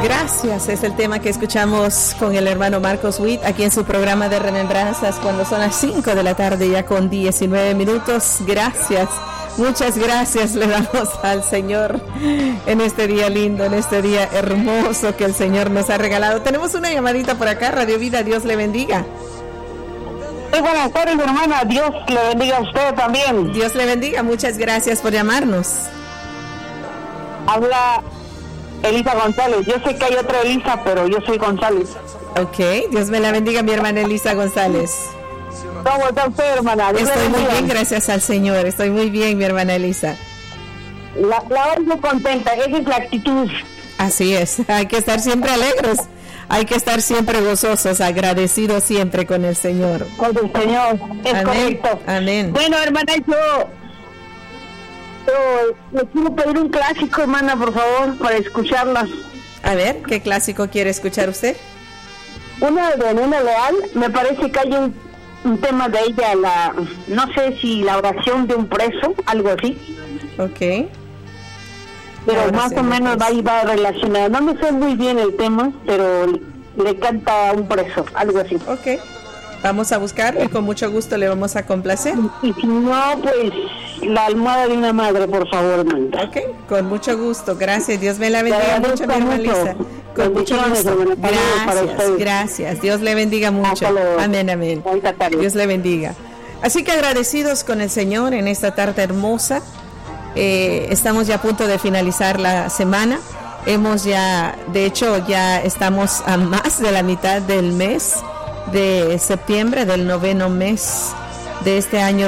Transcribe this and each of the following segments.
Gracias, es el tema que escuchamos con el hermano Marcos Witt aquí en su programa de Remembranzas cuando son las 5 de la tarde ya con 19 minutos. Gracias, muchas gracias le damos al Señor en este día lindo, en este día hermoso que el Señor nos ha regalado. Tenemos una llamadita por acá, Radio Vida, Dios le bendiga. Muy buenas tardes, hermana, Dios le bendiga a usted también. Dios le bendiga, muchas gracias por llamarnos. Habla Elisa González. Yo sé que hay otra Elisa, pero yo soy González. Ok, Dios me la bendiga, mi hermana Elisa González. ¿Cómo está usted, hermana? Estoy muy bien, gracias al Señor. Estoy muy bien, mi hermana Elisa. La oigo contenta, esa es la actitud. Así es, hay que estar siempre alegres, hay que estar siempre gozosos, agradecidos siempre con el Señor. Con el Señor, es amén, correcto. Amén. Bueno, hermana, yo le quiero pedir un clásico, hermana, por favor, para escucharlas. A ver, ¿qué clásico quiere escuchar usted? Una de Nena Leal, me parece que hay un tema de ella, no sé si la oración de un preso, algo así. Ok. Pero más o menos va relacionado. No me sé muy bien el tema, pero le canta a un preso, algo así. Ok. Vamos a buscarlo y con mucho gusto le vamos a complacer. Y si no, pues la almohada de una madre, por favor, hermana. Ok, con mucho gusto. Gracias. Dios me la bendiga mucho, mi hermana Elisa. Con mucho gusto. Gracias. Dios le bendiga mucho. Amén, amén. Dios le bendiga. Así que agradecidos con el Señor en esta tarde hermosa. Estamos ya a punto de finalizar la semana. De hecho, ya estamos a más de la mitad del mes de septiembre, del 9º mes de este año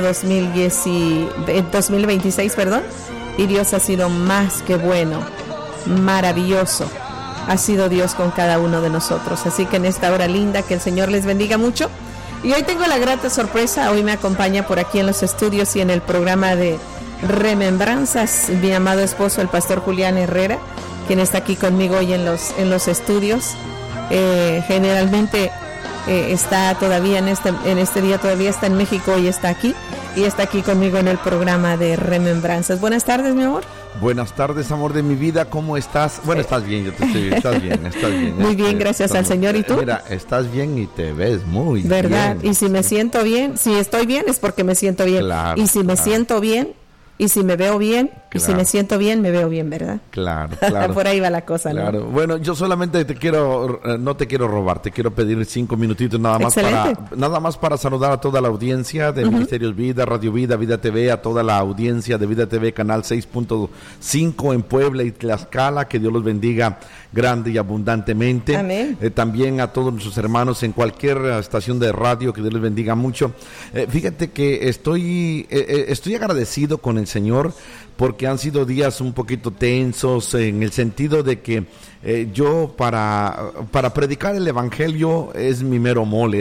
2026, perdón, y Dios ha sido más que bueno, maravilloso ha sido Dios con cada uno de nosotros. Así que en esta hora linda, que el Señor les bendiga mucho. Y hoy tengo la grata sorpresa, hoy me acompaña por aquí en los estudios y en el programa de Remembranzas mi amado esposo, el pastor Julián Herrera, quien está aquí conmigo hoy en los estudios. Generalmente está todavía en este día, todavía está en México y está aquí conmigo en el programa de Remembranzas. Buenas tardes, mi amor. Buenas tardes, amor de mi vida, ¿cómo estás? Bueno, estás bien, estás bien. Muy bien, gracias al Señor. ¿Y tú? Mira, estás bien y te ves muy ¿verdad? bien. Y si me siento bien, si estoy bien es porque me siento bien. Claro, y si me siento bien, y si me veo bien, y si me siento bien, me veo bien, ¿verdad? Claro. Por ahí va la cosa, ¿no? Claro. Bueno, yo solamente no te quiero robar, te quiero pedir 5 minutitos nada más para saludar a toda la audiencia de Ministerios Vida, Radio Vida, Vida TV, a toda la audiencia de Vida TV, canal 6.5 en Puebla y Tlaxcala, que Dios los bendiga grande y abundantemente. Amén. También a todos nuestros hermanos en cualquier estación de radio, que Dios les bendiga mucho. Fíjate que estoy agradecido con el Señor, porque han sido días un poquito tensos en el sentido de que yo para predicar el evangelio es mi mero mole,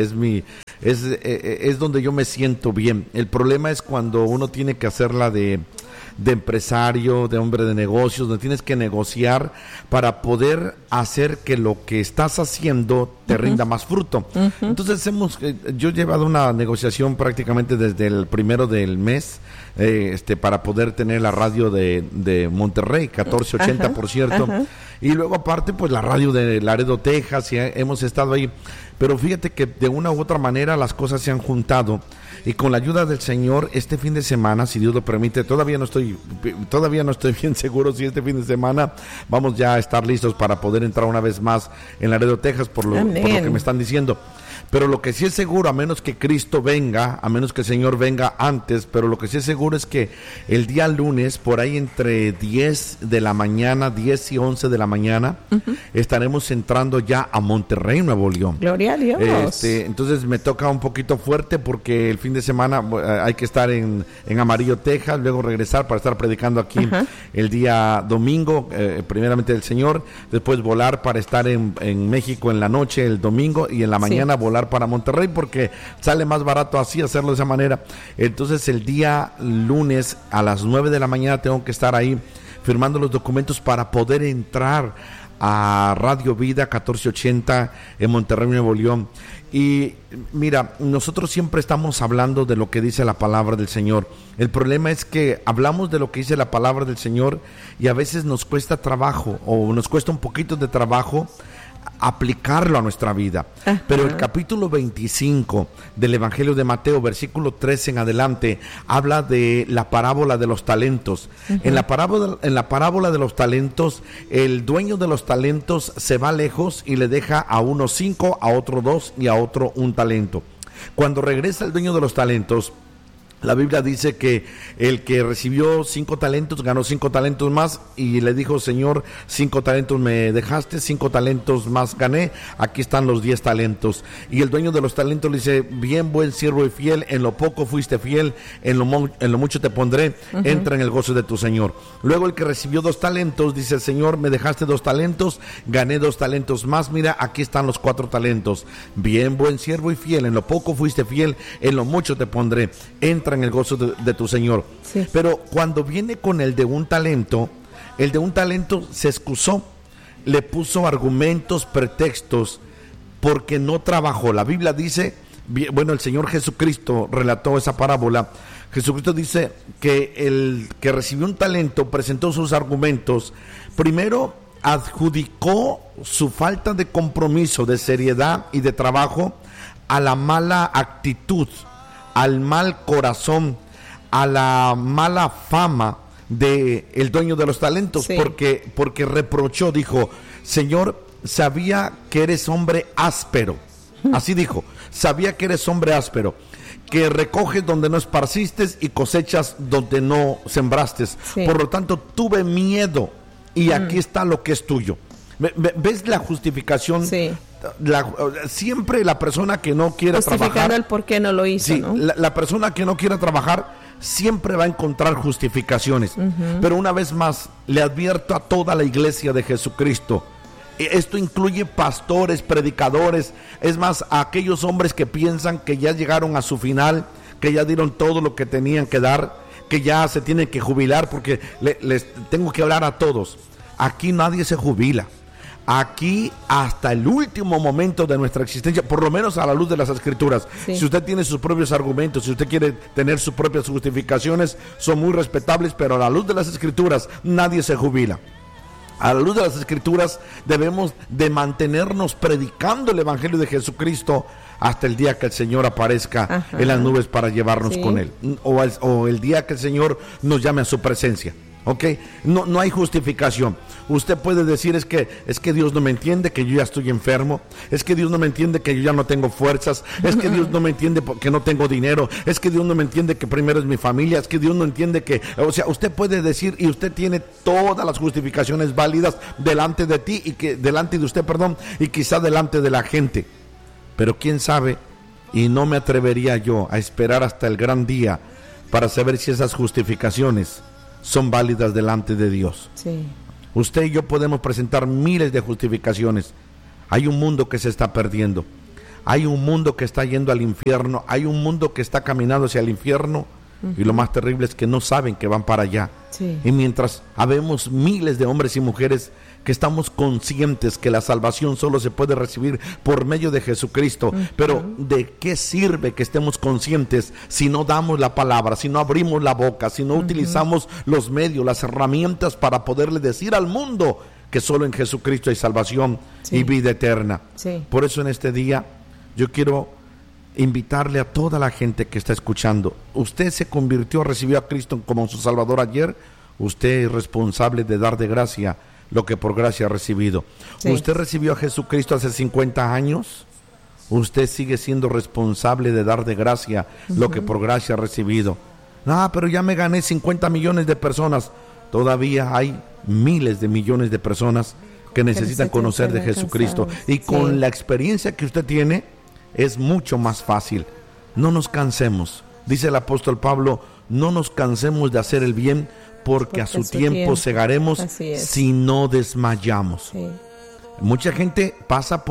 es donde yo me siento bien. El problema es cuando uno tiene que hacerla de empresario, de hombre de negocios, donde tienes que negociar para poder hacer que lo que estás haciendo te rinda más fruto. Entonces yo he llevado una negociación prácticamente desde el 1 del mes, para poder tener la radio de Monterrey, 1480 por cierto, y luego aparte pues la radio de Laredo, Texas, y hemos estado ahí, pero fíjate que de una u otra manera las cosas se han juntado. Y con la ayuda del Señor, este fin de semana, si Dios lo permite, todavía no estoy bien seguro si este fin de semana vamos ya a estar listos para poder entrar una vez más en Laredo, Texas, por lo que me están diciendo. Pero lo que sí es seguro, a menos que Cristo venga, a menos que el Señor venga antes, pero lo que sí es seguro es que el día lunes, por ahí entre 10 y 11 de la mañana, estaremos entrando ya a Monterrey, Nuevo León. Gloria a Dios. Entonces me toca un poquito fuerte porque el fin de semana hay que estar en Amarillo, Texas, luego regresar para estar predicando aquí el día domingo, primeramente del Señor, después volar para estar en México en la noche el domingo y en la mañana volar para Monterrey, porque sale más barato así hacerlo de esa manera. Entonces el día lunes a las 9 de la mañana tengo que estar ahí firmando los documentos para poder entrar a Radio Vida 1480 en Monterrey, Nuevo León. Y mira, nosotros siempre estamos hablando de lo que dice la palabra del Señor. El problema es que hablamos de lo que dice la palabra del Señor y a veces nos cuesta trabajo, o nos cuesta un poquito de trabajo aplicarlo a nuestra vida. Ajá. Pero el capítulo 25 del Evangelio de Mateo, versículo 13 en adelante, habla de la parábola de los talentos. Uh-huh. En la parábola de los talentos, el dueño de los talentos se va lejos y le deja a uno 5, a otro 2 y a otro 1 talento. Cuando regresa el dueño de los talentos, la Biblia dice que el que recibió 5 talentos ganó 5 talentos más y le dijo: Señor, 5 talentos me dejaste, 5 talentos más gané, aquí están los 10 talentos. Y el dueño de los talentos le dice: bien, buen siervo y fiel, en lo poco fuiste fiel, en lo mucho te pondré, entra en el gozo de tu Señor. Luego el que recibió 2 talentos dice: Señor, me dejaste 2 talentos, gané 2 talentos más, mira, aquí están los 4 talentos. Bien, buen siervo y fiel, en lo poco fuiste fiel, en lo mucho te pondré, entra en el gozo de tu Señor. Sí. Pero cuando viene con el de 1 talento, el de 1 talento se excusó, le puso argumentos, pretextos, porque no trabajó. La Biblia dice, bueno, el Señor Jesucristo relató esa parábola. Jesucristo dice que el que recibió 1 talento presentó sus argumentos. Primero adjudicó su falta de compromiso, de seriedad y de trabajo a la mala actitud, al mal corazón, a la mala fama de el dueño de los talentos. Sí. porque reprochó, dijo: Señor, sabía que eres hombre áspero. Así dijo: sabía que eres hombre áspero, que recoges donde no esparciste y cosechas donde no sembraste. Sí. Por lo tanto, tuve miedo y aquí está lo que es tuyo. ¿Ves la justificación? Sí. Siempre la persona que no quiera trabajar, el por qué no lo hizo, sí, ¿no? La persona que no quiera trabajar siempre va a encontrar justificaciones. Pero una vez más, le advierto a toda la iglesia de Jesucristo, esto incluye pastores, predicadores, es más, a aquellos hombres que piensan que ya llegaron a su final, que ya dieron todo lo que tenían que dar, que ya se tienen que jubilar, porque les tengo que hablar a todos. Aquí nadie se jubila. Aquí hasta el último momento de nuestra existencia, por lo menos a la luz de las Escrituras. Sí. Si usted tiene sus propios argumentos, si usted quiere tener sus propias justificaciones, son muy respetables, pero a la luz de las Escrituras nadie se jubila. A la luz de las Escrituras debemos de mantenernos predicando el Evangelio de Jesucristo hasta el día que el Señor aparezca en las nubes para llevarnos con Él, o el día que el Señor nos llame a su presencia. ¿Ok? No hay justificación. Usted puede decir: es que Dios no me entiende, que yo ya estoy enfermo, es que Dios no me entiende, que yo ya no tengo fuerzas, es que Dios no me entiende porque no tengo dinero, es que Dios no me entiende que primero es mi familia, es que Dios no entiende que... O sea, usted puede decir, y usted tiene todas las justificaciones válidas delante de ti, delante de usted, y quizá delante de la gente. Pero quién sabe, y no me atrevería yo a esperar hasta el gran día para saber si esas justificaciones son válidas delante de Dios. Sí. Usted y yo podemos presentar miles de justificaciones. Hay un mundo que se está perdiendo. Hay un mundo que está yendo al infierno. Hay un mundo que está caminando hacia el infierno. Y lo más terrible es que no saben que van para allá. Sí. Y mientras habemos miles de hombres y mujeres que estamos conscientes que la salvación solo se puede recibir por medio de Jesucristo, pero ¿de qué sirve que estemos conscientes si no damos la palabra, si no abrimos la boca, si no utilizamos los medios, las herramientas para poderle decir al mundo que solo en Jesucristo hay salvación y vida eterna? Sí. Por eso en este día yo quiero invitarle a toda la gente que está escuchando. Usted se convirtió, recibió a Cristo como su Salvador ayer. Usted es responsable de dar de gracia lo que por gracia ha recibido. Sí. Usted recibió a Jesucristo hace 50 años. Usted sigue siendo responsable de dar de gracia lo que por gracia ha recibido. Pero ya me gané 50 millones de personas. Todavía hay miles de millones de personas que necesitan conocer de Jesucristo. Y con la experiencia que usted tiene, es mucho más fácil. No nos cansemos. Dice el apóstol Pablo: no nos cansemos de hacer el bien, porque a su tiempo segaremos si no desmayamos. Sí. Mucha gente pasa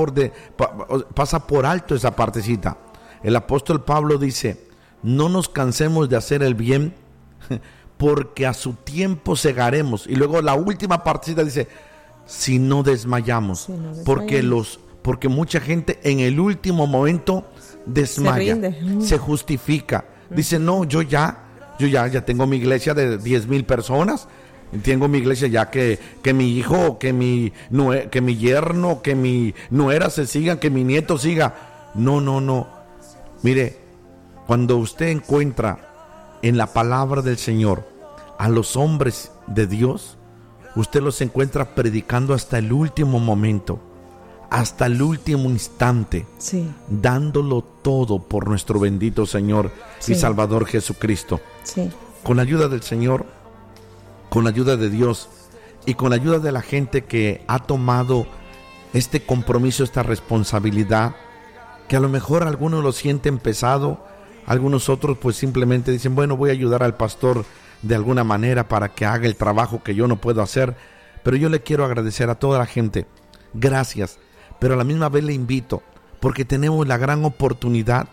por alto esa partecita. El apóstol Pablo dice: no nos cansemos de hacer el bien, porque a su tiempo segaremos. Y luego la última partecita dice: si no desmayamos, porque mucha gente en el último momento desmaya, se justifica, dice no, yo ya tengo mi iglesia de 10,000 personas, tengo mi iglesia ya que mi hijo, que mi yerno, que mi nuera se sigan, que mi nieto siga. No, mire, cuando usted encuentra en la palabra del Señor a los hombres de Dios, usted los encuentra predicando hasta el último momento, hasta el último instante, sí, dándolo todo por nuestro bendito Señor y Salvador Jesucristo. Sí. Con la ayuda del Señor, con la ayuda de Dios y con la ayuda de la gente que ha tomado este compromiso, esta responsabilidad, que a lo mejor algunos lo sienten pesado, algunos otros pues simplemente dicen, bueno, voy a ayudar al pastor de alguna manera para que haga el trabajo que yo no puedo hacer. Pero yo le quiero agradecer a toda la gente, gracias, pero a la misma vez le invito, porque tenemos la gran oportunidad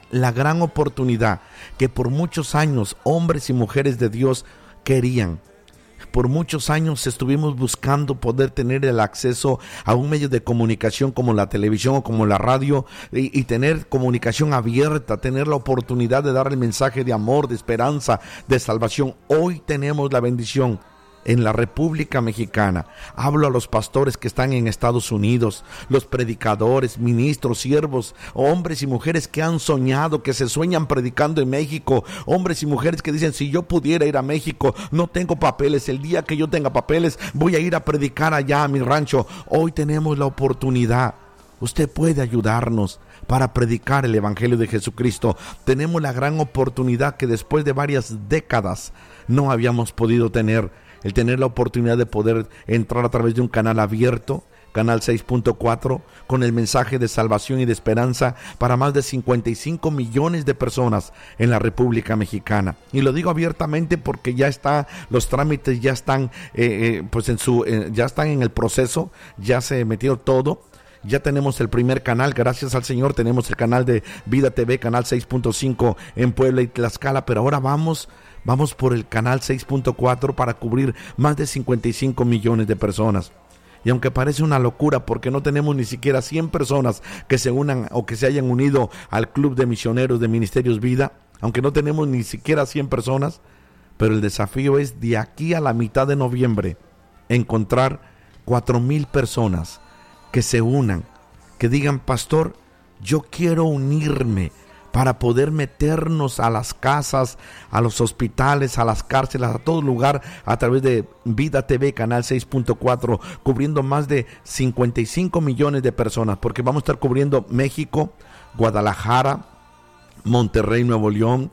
que por muchos años hombres y mujeres de Dios querían. Por muchos años estuvimos buscando poder tener el acceso a un medio de comunicación como la televisión o como la radio y tener comunicación abierta, tener la oportunidad de dar el mensaje de amor, de esperanza, de salvación. Hoy tenemos la bendición en la República Mexicana. Hablo a los pastores que están en Estados Unidos, los predicadores, ministros, siervos, hombres y mujeres que han soñado, que se sueñan predicando en México, hombres y mujeres que dicen, si yo pudiera ir a México, no tengo papeles, el día que yo tenga papeles voy a ir a predicar allá a mi rancho. Hoy tenemos la oportunidad. Usted puede ayudarnos para predicar el Evangelio de Jesucristo. Tenemos la gran oportunidad que después de varias décadas no habíamos podido tener, el tener la oportunidad de poder entrar a través de un canal abierto, canal 6.4, con el mensaje de salvación y de esperanza para más de 55 millones de personas en la República Mexicana. Y lo digo abiertamente porque ya está, los trámites ya están ya están en el proceso, ya se metió todo. Ya tenemos el primer canal, gracias al Señor, tenemos el canal de Vida TV, canal 6.5 en Puebla y Tlaxcala, pero ahora vamos por el canal 6.4 para cubrir más de 55 millones de personas. Y aunque parece una locura porque no tenemos ni siquiera 100 personas que se unan o que se hayan unido al Club de Misioneros de Ministerios Vida, aunque no tenemos ni siquiera 100 personas, pero el desafío es de aquí a la mitad de noviembre encontrar 4,000 personas que se unan, que digan, pastor, yo quiero unirme para poder meternos a las casas, a los hospitales, a las cárceles, a todo lugar, a través de Vida TV, canal 6.4, cubriendo más de 55 millones de personas, porque vamos a estar cubriendo México, Guadalajara, Monterrey, Nuevo León,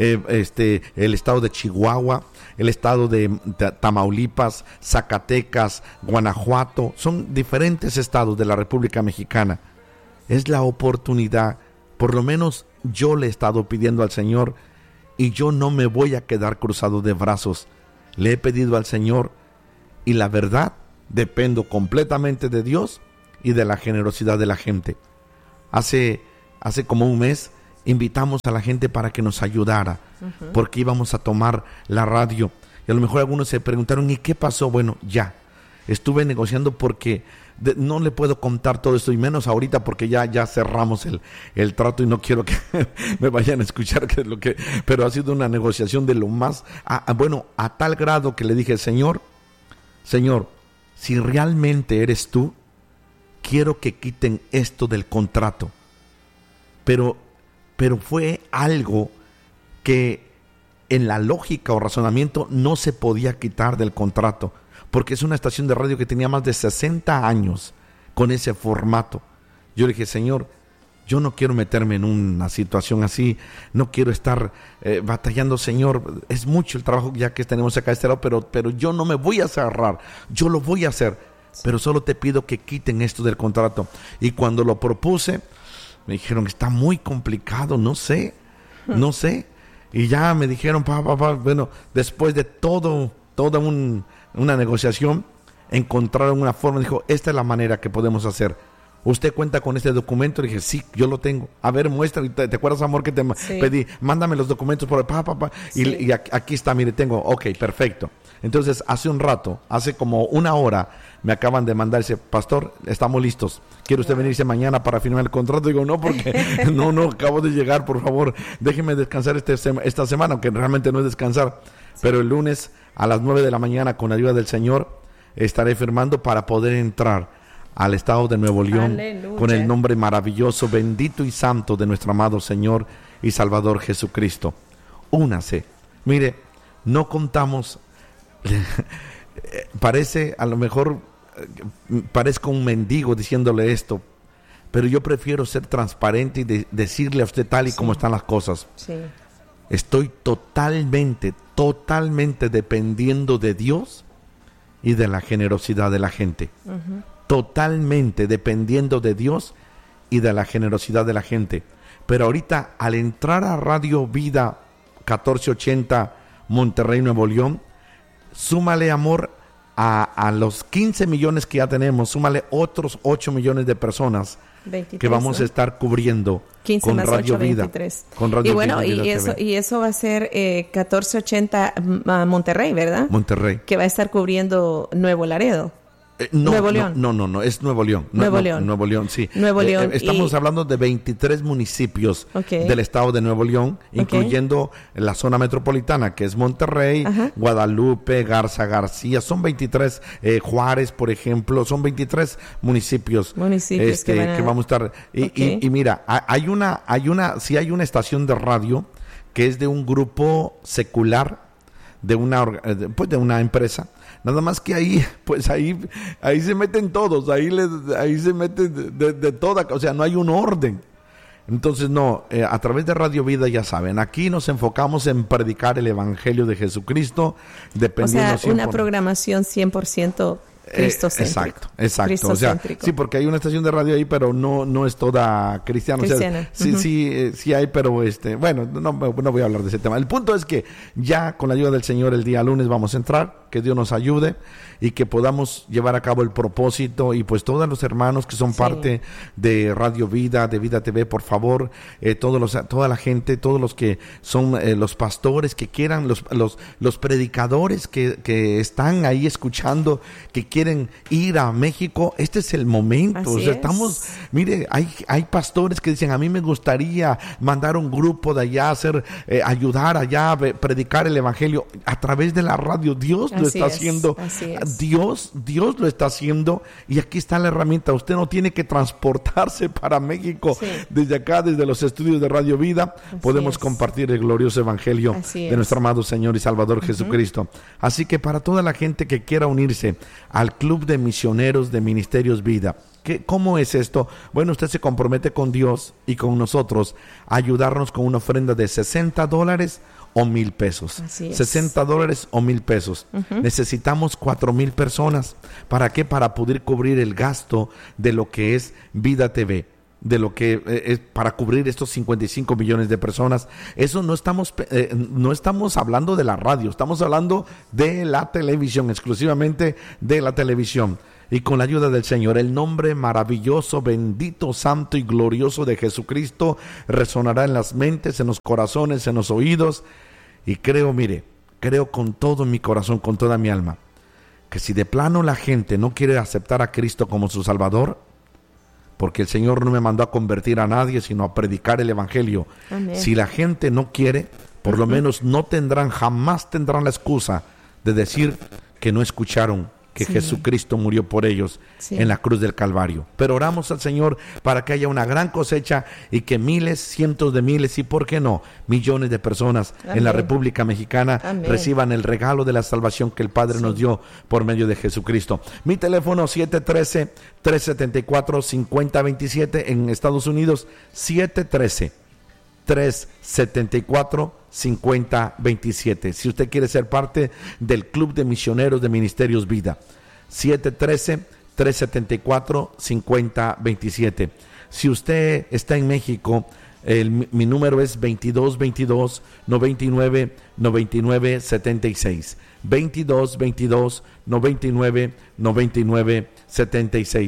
el estado de Chihuahua, el estado de Tamaulipas, Zacatecas, Guanajuato. Son diferentes estados de la República Mexicana. Es la oportunidad, por lo menos yo le he estado pidiendo al Señor, y yo no me voy a quedar cruzado de brazos. Le he pedido al Señor, y la verdad, dependo completamente de Dios y de la generosidad de la gente. Hace como un mes invitamos a la gente para que nos ayudara, porque íbamos a tomar la radio, y a lo mejor algunos se preguntaron, ¿y qué pasó? Bueno, ya estuve negociando porque no le puedo contar todo esto, y menos ahorita porque ya cerramos el trato y no quiero que me vayan a escuchar pero ha sido una negociación de lo más a tal grado que le dije, Señor, si realmente eres tú, quiero que quiten esto del contrato. Pero fue algo que en la lógica o razonamiento no se podía quitar del contrato, porque es una estación de radio que tenía más de 60 años con ese formato. Yo le dije, Señor, yo no quiero meterme en una situación así, no quiero estar batallando, Señor, es mucho el trabajo ya que tenemos acá a este lado, pero yo no me voy a cerrar, yo lo voy a hacer, pero solo te pido que quiten esto del contrato. Y cuando lo propuse, me dijeron, está muy complicado, no sé, y ya me dijeron, bueno, después de toda una negociación, encontraron una forma, dijo, esta es la manera que podemos hacer. ¿usted cuenta con este documento? Le dije, sí, yo lo tengo. A ver, muestra. ¿Te acuerdas, amor, que te pedí? Mándame los documentos por Sí. Y aquí está, mire, tengo. Ok, perfecto. Entonces, hace un rato, hace como una hora, me acaban de mandar, dice, pastor, estamos listos. ¿Quiere usted venirse mañana para firmar el contrato? Digo, no, porque no, acabo de llegar, por favor, déjeme descansar esta semana, aunque realmente no es descansar. Pero el lunes a las 9 de la mañana, con la ayuda del Señor, estaré firmando para poder entrar al estado de Nuevo León. Aleluya. Con el nombre maravilloso, bendito y santo de nuestro amado Señor y Salvador Jesucristo. Únase. Mire, no contamos... Parece, a lo mejor parezco un mendigo diciéndole esto, pero yo prefiero ser transparente y decirle a usted tal y como están las cosas. Sí. Estoy totalmente dependiendo de Dios y de la generosidad de la gente. Uh-huh. Totalmente dependiendo de Dios y de la generosidad de la gente. Pero ahorita, al entrar a Radio Vida 1480 Monterrey, Nuevo León, súmale, amor, a los 15 millones que ya tenemos, súmale otros 8 millones de personas 23, que vamos a estar cubriendo 15 con más Radio 8, Vida. 23. Con Radio y bueno, Vida, y eso va a ser 1480 Monterrey, ¿verdad? Monterrey. Que va a estar cubriendo Nuevo Laredo. Nuevo León. No, es Nuevo León. Nuevo León, sí. Nuevo León. Estamos hablando de 23 municipios del estado de Nuevo León, incluyendo la zona metropolitana, que es Monterrey, Guadalupe, Garza García, son 23, Juárez, por ejemplo, son 23 municipios que vamos a estar. Y mira, hay una estación de radio que es de un grupo secular, de una empresa. Nada más que ahí se meten todos, ahí se meten de toda, o sea, no hay un orden. Entonces, a través de Radio Vida, ya saben, aquí nos enfocamos en predicar el Evangelio de Jesucristo, dependiendo. O sea, una programación 100% cristocéntrico. Exacto. O sea, sí, porque hay una estación de radio ahí, pero no es toda cristiana. Cristiana. O sea, sí hay, pero bueno, no voy a hablar de ese tema. El punto es que ya con la ayuda del Señor el día lunes vamos a entrar, que Dios nos ayude y que podamos llevar a cabo el propósito, y pues todos los hermanos que son parte de Radio Vida, de Vida TV, por favor, toda la gente, todos los que son los pastores que quieran, los predicadores que están ahí escuchando, que quieren ir a México, este es el momento. Mire, hay pastores que dicen, a mí me gustaría mandar un grupo de allá, ayudar allá, predicar el Evangelio a través de la radio. Dios lo está haciendo. Dios lo está haciendo, y aquí está la herramienta. Usted no tiene que transportarse para México. Desde acá, desde los estudios de Radio Vida, podemos compartir el glorioso Evangelio de nuestro amado Señor y Salvador Jesucristo. Así que para toda la gente que quiera unirse al Club de Misioneros de Ministerios Vida, ¿cómo es esto? Bueno, usted se compromete con Dios y con nosotros a ayudarnos con una ofrenda de $60 o $1,000. $60 o $1,000. Necesitamos 4,000 personas. ¿Para qué? Para poder cubrir el gasto de lo que es Vida TV, de lo que es para cubrir estos 55 millones de personas. Eso no estamos hablando de la radio, estamos hablando de la televisión, exclusivamente de la televisión. Y con la ayuda del Señor, el nombre maravilloso, bendito, santo y glorioso de Jesucristo resonará en las mentes, en los corazones, en los oídos. Y creo con todo mi corazón, con toda mi alma, que si de plano la gente no quiere aceptar a Cristo como su Salvador, porque el Señor no me mandó a convertir a nadie, sino a predicar el Evangelio. Amén. Si la gente no quiere, por lo menos jamás tendrán la excusa de decir que no escucharon que Jesucristo murió por ellos en la cruz del Calvario. Pero oramos al Señor para que haya una gran cosecha y que miles, cientos de miles y, ¿por qué no?, millones de personas en la República Mexicana reciban el regalo de la salvación que el Padre nos dio por medio de Jesucristo. Mi teléfono 713-374-5027 en Estados Unidos, 713-374-5027. Si usted quiere ser parte del Club de Misioneros de Ministerios Vida, 713-374-5027. Si usted está en México, mi número es 2222-99-99-76. 2222-99-99-76.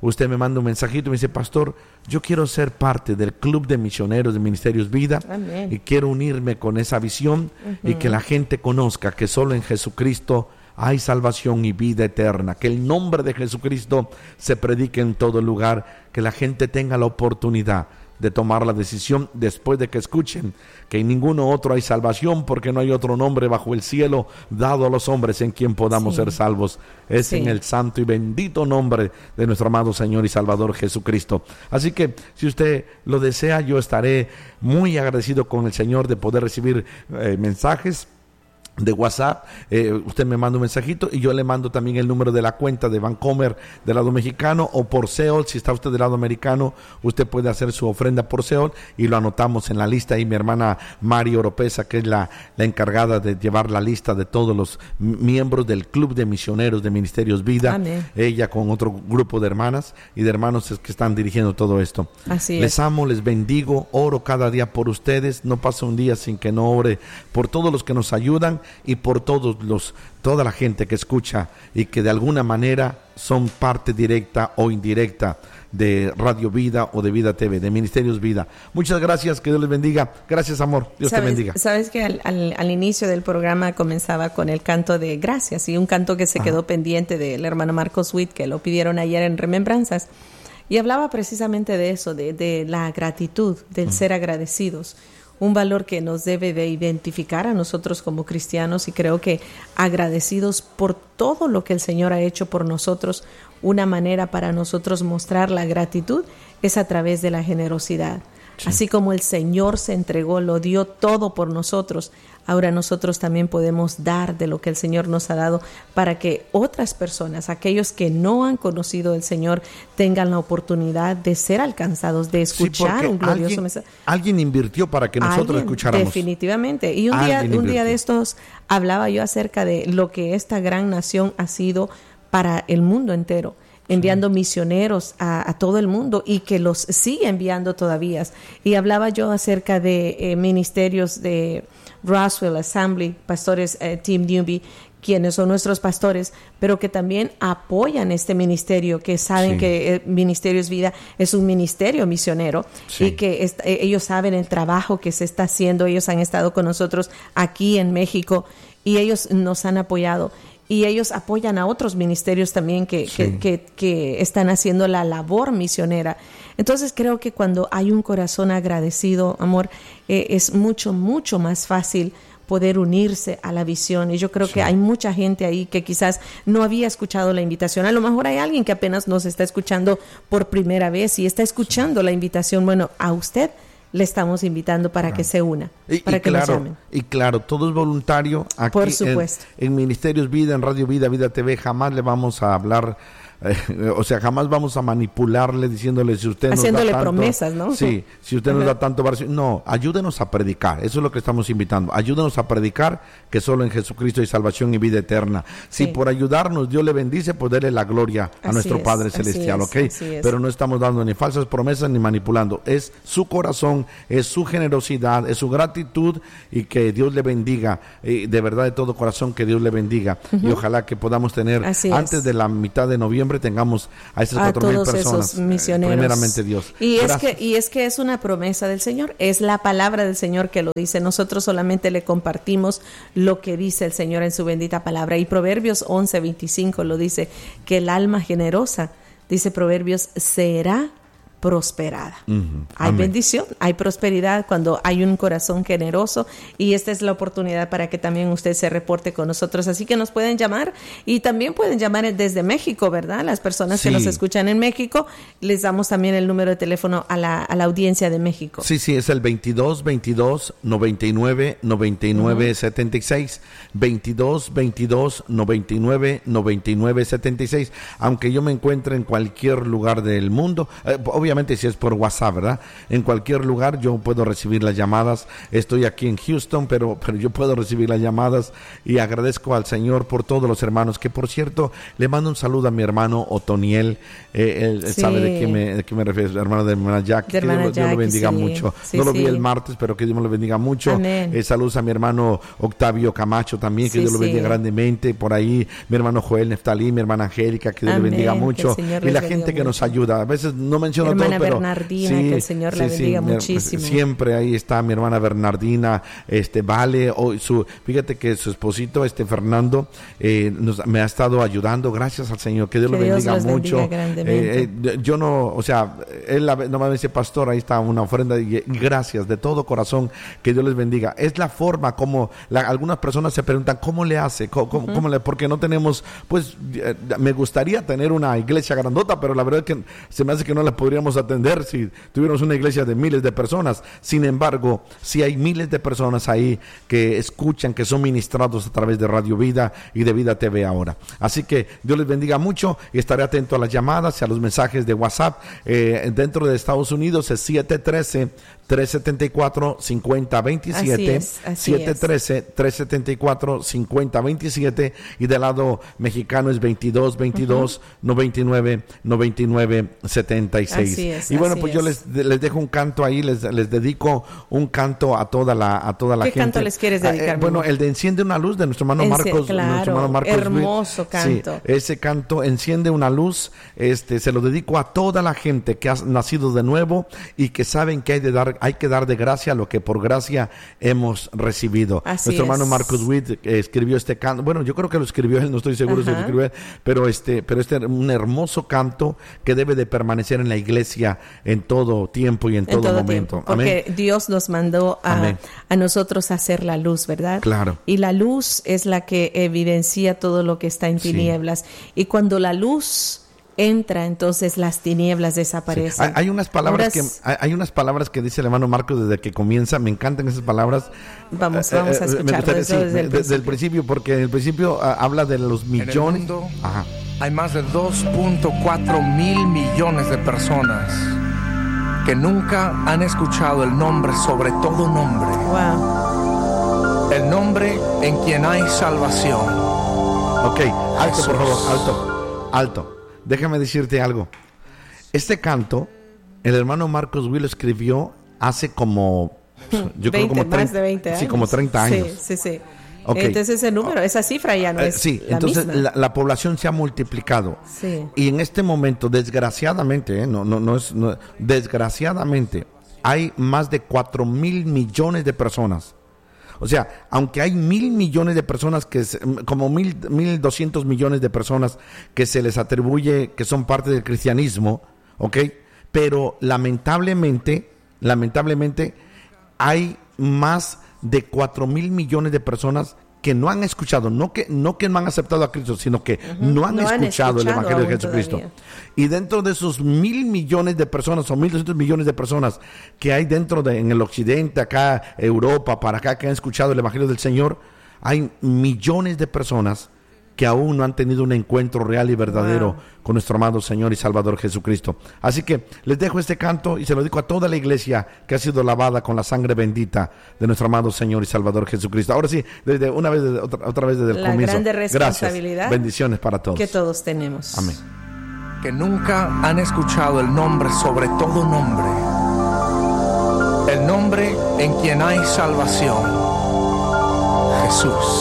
usted me manda un mensajito y me dice: pastor, yo quiero ser parte del Club de Misioneros de Ministerios Vida. Amén. Y quiero unirme con esa visión y que la gente conozca que solo en Jesucristo hay salvación y vida eterna, que el nombre de Jesucristo se predique en todo lugar, que la gente tenga la oportunidad de tomar la decisión después de que escuchen que en ninguno otro hay salvación, porque no hay otro nombre bajo el cielo dado a los hombres en quien podamos ser salvos. Es en el santo y bendito nombre de nuestro amado Señor y Salvador Jesucristo. Así que si usted lo desea, yo estaré muy agradecido con el Señor de poder recibir mensajes de WhatsApp. Usted me manda un mensajito y yo le mando también el número de la cuenta de Bancomer del lado mexicano, o por Seol. Si está usted del lado americano, usted puede hacer su ofrenda por Seol y lo anotamos en la lista. Y mi hermana Mari Oropesa, que es la encargada de llevar la lista de todos los miembros del Club de Misioneros de Ministerios Vida. Amén. Ella con otro grupo de hermanas y de hermanos es que están dirigiendo todo esto. Así les amo, les bendigo, oro cada día por ustedes. No pasa un día sin que no ore por todos los que nos ayudan y por toda la gente que escucha y que de alguna manera son parte directa o indirecta de Radio Vida o de Vida TV, de Ministerios Vida. Muchas gracias, que Dios les bendiga. Gracias, amor. Dios te bendiga. Sabes que al inicio del programa comenzaba con el canto de gracias, y un canto que se quedó pendiente del hermano Marcos Witt, que lo pidieron ayer en Remembranzas, y hablaba precisamente de eso, de la gratitud, del ser agradecidos. Un valor que nos debe de identificar a nosotros como cristianos, y creo que agradecidos por todo lo que el Señor ha hecho por nosotros, una manera para nosotros mostrar la gratitud es a través de la generosidad. Sí. Así como el Señor se entregó, lo dio todo por nosotros, ahora nosotros también podemos dar de lo que el Señor nos ha dado para que otras personas, aquellos que no han conocido al Señor, tengan la oportunidad de ser alcanzados, de escuchar un glorioso mensaje. Alguien invirtió para que nosotros escucháramos. Definitivamente. Y un día de estos hablaba yo acerca de lo que esta gran nación ha sido para el mundo entero, enviando misioneros a todo el mundo, y que los sigue enviando todavía. Y hablaba yo acerca de ministerios de Roswell Assembly, pastores Tim Newby, quienes son nuestros pastores, pero que también apoyan este ministerio, que saben que Ministerios Vida es un ministerio misionero, y que ellos saben el trabajo que se está haciendo. Ellos han estado con nosotros aquí en México y ellos nos han apoyado. Y ellos apoyan a otros ministerios también que están haciendo la labor misionera. Entonces creo que cuando hay un corazón agradecido, amor, es mucho, mucho más fácil poder unirse a la visión. Y yo creo que hay mucha gente ahí que quizás no había escuchado la invitación. A lo mejor hay alguien que apenas nos está escuchando por primera vez y está escuchando la invitación. Bueno, a usted le estamos invitando para que se una, para que nos llamen. Y claro, todo es voluntario. Aquí, por supuesto. En Ministerios Vida, en Radio Vida, Vida TV, jamás le vamos a hablar, jamás vamos a manipularle diciéndole si usted haciéndole nos da tanto, promesas, ¿no? Sí, si usted nos da tanto, no, ayúdenos a predicar, eso es lo que estamos invitando, ayúdenos a predicar que solo en Jesucristo hay salvación y vida eterna. Si por ayudarnos Dios le bendice, pues déle la gloria a nuestro Padre Celestial, ¿ok? Pero no estamos dando ni falsas promesas ni manipulando, es su corazón, es su generosidad, es su gratitud, y que Dios le bendiga, de verdad de todo corazón que Dios le bendiga, y ojalá que podamos tener antes de la mitad de noviembre tengamos a esas 4,000 personas, esos misioneros. Primeramente Dios. Y es que es una promesa del Señor, es la palabra del Señor que lo dice. Nosotros solamente le compartimos lo que dice el Señor en su bendita palabra. Y Proverbios 11:25 lo dice, que el alma generosa, dice Proverbios, será prosperada. Hay bendición, hay prosperidad cuando hay un corazón generoso, y esta es la oportunidad para que también usted se reporte con nosotros. Así que nos pueden llamar, y también pueden llamar desde México, ¿verdad? Las personas que nos escuchan en México, les damos también el número de teléfono a la audiencia de México. Sí, es el 22-22-99-99-76, 22-22-99-99-76, aunque yo me encuentre en cualquier lugar del mundo, obviamente obviamente si es por WhatsApp, ¿verdad? En cualquier lugar yo puedo recibir las llamadas. Estoy aquí en Houston, pero yo puedo recibir las llamadas, y agradezco al Señor por todos los hermanos, que por cierto, le mando un saludo a mi hermano Otoniel. Él sabe de qué me refiero, hermano de mi hermana Jackie. Que Dios lo bendiga mucho. No lo vi el martes, pero que Dios me lo bendiga mucho. Saludos a mi hermano Octavio Camacho también, que Dios lo bendiga grandemente. Por ahí mi hermano Joel Neftalí, mi hermana Angélica, que Dios le bendiga mucho. Y la gente que nos ayuda. A veces no menciono todo, pero Bernardina, que el Señor la bendiga muchísimo. Siempre ahí está mi hermana Bernardina, Vale, fíjate que su esposito, Fernando, me ha estado ayudando, gracias al Señor, que Dios lo bendiga mucho. Yo no, o sea, él nomás me dice, pastor, ahí está una ofrenda, y gracias de todo corazón, que Dios les bendiga. Es la forma como algunas personas se preguntan, ¿cómo le hace? Porque no tenemos, pues, me gustaría tener una iglesia grandota, pero la verdad es que se me hace que no la podríamos atender si tuviéramos una iglesia de miles de personas. Sin embargo, si hay miles de personas ahí que escuchan, que son ministrados a través de Radio Vida y de Vida TV ahora. Así que Dios les bendiga mucho, y estaré atento a las llamadas y a los mensajes de WhatsApp. Dentro de Estados Unidos es 713-374-5027, 713-374-5027, y del lado mexicano es 22-22-99-99-76. Y bueno, pues yo les dejo un canto ahí, les dedico un canto a toda la gente. ¿Qué canto les quieres dedicar? Bueno, el de Enciende una luz, de nuestro hermano Marcos. Claro, hermoso canto. Sí, ese canto, Enciende una luz, se lo dedico a toda la gente que ha nacido de nuevo y que saben que hay que dar de gracia lo que por gracia hemos recibido. Nuestro hermano Marcos Witt escribió este canto. Bueno, yo creo que lo escribió él, no estoy seguro si lo escribió él, pero un hermoso canto que debe de permanecer en la iglesia en todo tiempo y en todo momento. Porque Dios nos mandó a nosotros a hacer la luz, ¿verdad? Claro. Y la luz es la que evidencia todo lo que está en tinieblas. Y cuando la luz entra, entonces las tinieblas desaparecen. Hay unas palabras que dice el hermano Marcos desde que comienza. Me encantan esas palabras. Vamos a escuchar desde el principio, porque en el principio habla de los millones. En el mundo hay más de 2.4 mil millones de personas que nunca han escuchado el nombre sobre todo nombre. Wow. El nombre en quien hay salvación. Ok, alto, Jesús. Por favor, alto. Déjame decirte algo. Este canto, el hermano Marcos Will escribió hace como, yo creo como 30, más de 20 años. Sí, como 30 años. Sí. Okay. Entonces ese número, esa cifra ya no es entonces misma. La población se ha multiplicado. Sí. Y en este momento, desgraciadamente, desgraciadamente, hay más de 4,000 millones de personas. O sea, aunque hay 1,000 millones de personas, como 1,200 millones de personas que se les atribuye que son parte del cristianismo, ¿ok? Pero lamentablemente hay más de 4,000 millones de personas que no han escuchado, no que no han aceptado a Cristo, sino que no han escuchado el Evangelio de Jesucristo. Todavía. Y dentro de esos 1,000 millones de personas o 1,200 millones de personas que hay en el occidente, acá, Europa, para acá, que han escuchado el Evangelio del Señor, hay millones de personas que aún no han tenido un encuentro real y verdadero con nuestro amado Señor y Salvador Jesucristo. Así que les dejo este canto y se lo dedico a toda la iglesia que ha sido lavada con la sangre bendita de nuestro amado Señor y Salvador Jesucristo. Ahora sí, otra vez desde el comienzo. La grande responsabilidad. Gracias. Bendiciones para todos. Que todos tenemos. Amén. Que nunca han escuchado el nombre sobre todo nombre. El nombre en quien hay salvación. Jesús.